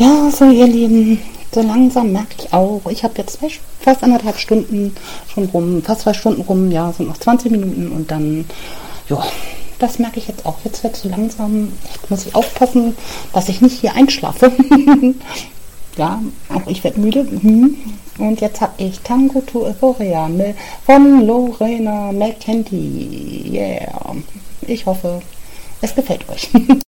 Ja, so ihr Lieben, so langsam merke ich auch, ich habe jetzt fast 1,5 Stunden schon rum, fast 2 Stunden rum, ja, sind noch 20 Minuten und dann, ja, das merke ich jetzt auch. Jetzt wird so langsam, jetzt muss ich aufpassen, dass ich nicht hier einschlafe. Ja, auch ich werde müde. Und jetzt habe ich Tango to Euphoria von Lorena McKenty. Yeah. Ich hoffe, es gefällt euch.